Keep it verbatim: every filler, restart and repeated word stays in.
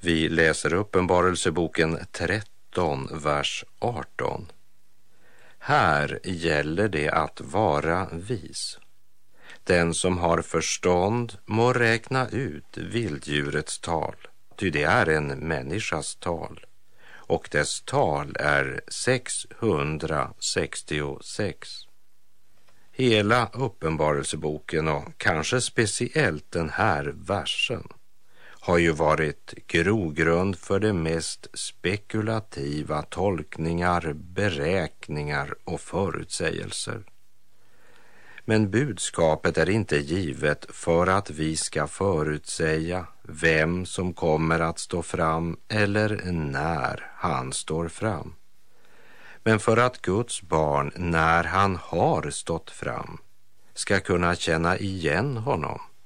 Vi läser Uppenbarelseboken tretton, vers arton. Här gäller det att vara vis. Den som har förstånd må räkna ut vilddjurets tal, ty det är en människas tal, och dess tal är sexhundrasextiosex. Hela Uppenbarelseboken, och kanske speciellt den här versen, har ju varit grogrund för de mest spekulativa tolkningar, beräkningar och förutsägelser. Men budskapet är inte givet för att vi ska förutsäga vem som kommer att stå fram eller när han står fram. Men för att Guds barn, när han har stått fram, ska kunna känna igen honom